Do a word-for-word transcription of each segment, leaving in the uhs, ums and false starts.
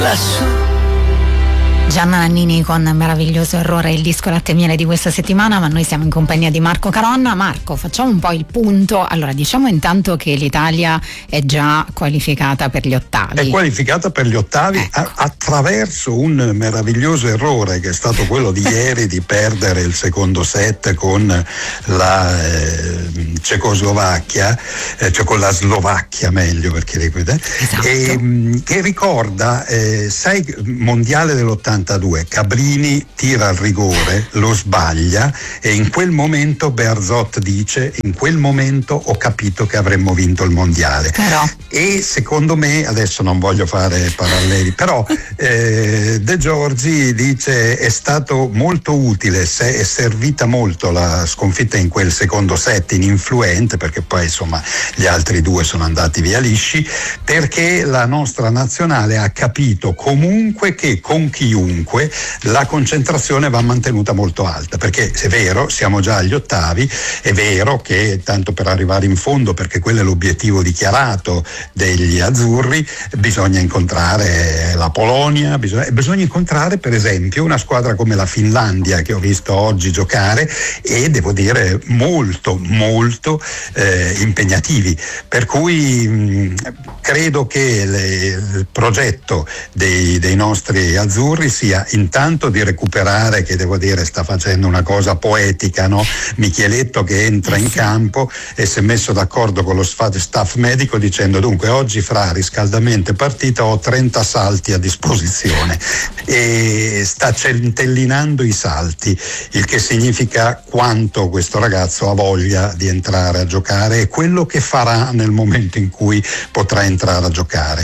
lassù. Gianna Nannini con Meraviglioso Errore, il disco latte e miele di questa settimana, ma noi siamo in compagnia di Marco Caronna. Marco, facciamo un po' il punto. Allora, diciamo intanto che l'Italia è già qualificata per gli ottavi. È qualificata per gli ottavi, ecco. a- attraverso un meraviglioso errore che è stato quello di ieri di perdere il secondo set con la eh, Cecoslovacchia, eh, cioè con la Slovacchia meglio perché esatto. e, che ricorda, eh, sai, mondiale dell'ottantadue, Cabrini tira al rigore, lo sbaglia e in quel momento Bearzot dice: in quel momento ho capito che avremmo vinto il mondiale. Però. E secondo me, adesso non voglio fare paralleli, però eh, De Giorgi dice: è stato molto utile, se è servita molto la sconfitta in quel secondo set ininfluente, perché poi insomma gli altri due sono andati via lisci, perché la nostra nazionale ha capito comunque che con chiunque la concentrazione va mantenuta molto alta, perché è vero, siamo già agli ottavi, è vero che tanto per arrivare in fondo, perché quello è l'obiettivo dichiarato degli azzurri, bisogna incontrare la Polonia, bisogna, bisogna incontrare per esempio una squadra come la Finlandia che ho visto oggi giocare e devo dire molto molto eh, impegnativi, per cui mh, credo che le, il progetto dei, dei nostri azzurri sia intanto di recuperare, che devo dire sta facendo una cosa poetica, no? Micheletto che entra in campo e si è messo d'accordo con lo staff medico dicendo: dunque oggi fra riscaldamento e partita ho trenta salti a disposizione, e sta centellinando i salti, il che significa quanto questo ragazzo ha voglia di entrare a giocare e quello che farà nel momento in cui potrà entrare a giocare.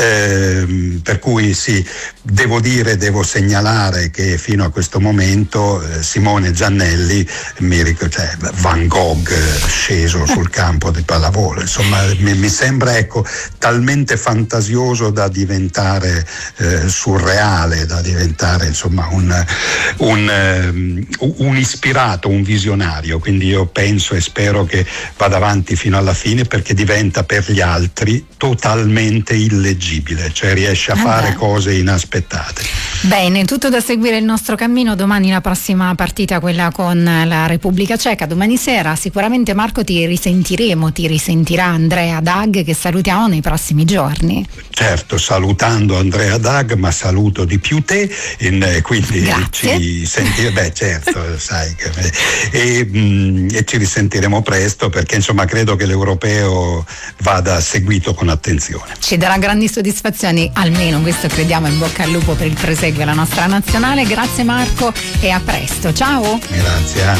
Eh, per cui sì, devo dire, devo segnalare che fino a questo momento eh, Simone Giannelli, mi ric- cioè Van Gogh eh, sceso sul campo di pallavolo, insomma mi, mi sembra ecco talmente fantasioso da diventare eh, surreale, da diventare insomma un, un, um, un ispirato, un visionario, quindi io penso e spero che vada avanti fino alla fine, perché diventa per gli altri totalmente illeggibile, cioè riesce a ah fare beh. cose inaspettate. Bene, tutto da seguire il nostro cammino. Domani la prossima partita, quella con la Repubblica Ceca, domani sera sicuramente Marco ti risentiremo, ti risentirà Andrea Dag, che salutiamo nei prossimi giorni. Certo, salutando Andrea Dag, ma saluto di più te, in, quindi Grazie. ci sentiremo, beh certo, sai che, e, mh, e ci risentiremo presto, perché insomma credo che l'europeo vada seguito con attenzione. Ci darà grandi soddisfazioni, almeno questo crediamo. In bocca al lupo per il proseguo della nostra nazionale. Grazie Marco e a presto, ciao. Grazie.